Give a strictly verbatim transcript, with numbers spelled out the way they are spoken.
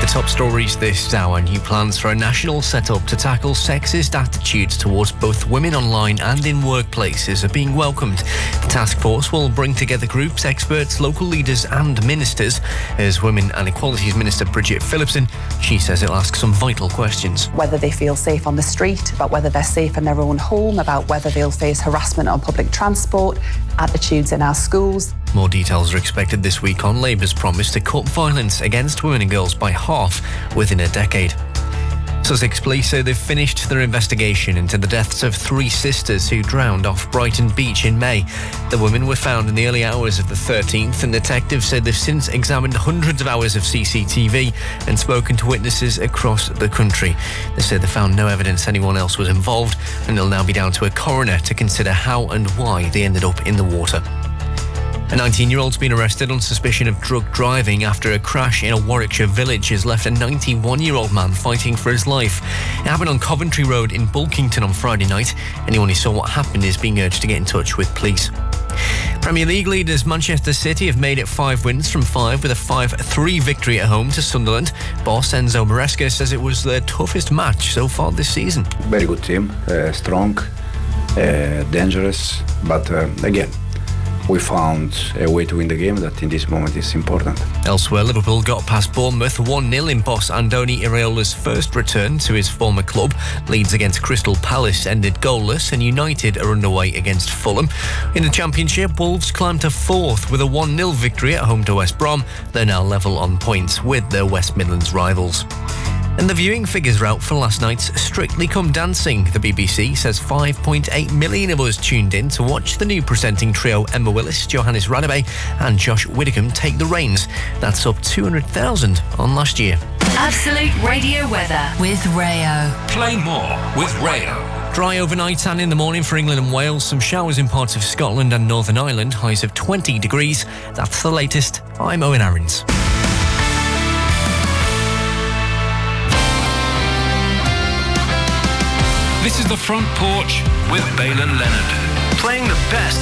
Top stories this hour. New plans for a national set-up to tackle sexist attitudes towards both women online and in workplaces are being welcomed. The task force will bring together groups, experts, local leaders and ministers. As Women and Equalities Minister Bridget Phillipson, she says it'll ask some vital questions. Whether they feel safe on the street, about whether they're safe in their own home, about whether they'll face harassment on public transport, attitudes in our schools. More details are expected this week on Labour's promise to cut violence against women and girls by half within a decade. Sussex police say they've finished their investigation into the deaths of three sisters who drowned off Brighton Beach in May. The women were found in the early hours of the thirteenth, and detectives said they've since examined hundreds of hours of C C T V and spoken to witnesses across the country. They said they found no evidence anyone else was involved, and it'll now be down to a coroner to consider how and why they ended up in the water. A nineteen-year-old's been arrested on suspicion of drug driving after a crash in a Warwickshire village has left a ninety-one-year-old man fighting for his life. It happened on Coventry Road in Bulkington on Friday night. Anyone who saw what happened is being urged to get in touch with police. Premier League leaders Manchester City have made it five wins from five with a five three victory at home to Sunderland. Boss Enzo Maresca says it was their toughest match so far this season. Very good team, uh, strong, uh, dangerous, but uh, again, we found a way to win the game that in this moment is important. Elsewhere, Liverpool got past Bournemouth one nil in boss Andoni Iraola's first return to his former club. Leeds against Crystal Palace ended goalless, and United are underway against Fulham. In the Championship, Wolves climbed to fourth with a one nil victory at home to West Brom. They're now level on points with their West Midlands rivals. And the viewing figures are out for last night's Strictly Come Dancing. The B B C says five point eight million of us tuned in to watch the new presenting trio Emma Willis, Johannes Radebe and Josh Widdicombe take the reins. That's up two hundred thousand on last year. Absolute Radio weather with Rayo. Play more with Rayo. Dry overnight and in the morning for England and Wales. Some showers in parts of Scotland and Northern Ireland. Highs of twenty degrees. That's the latest. I'm Owen Aarons. This is The Front Porch with Baylan Leonard. Playing the best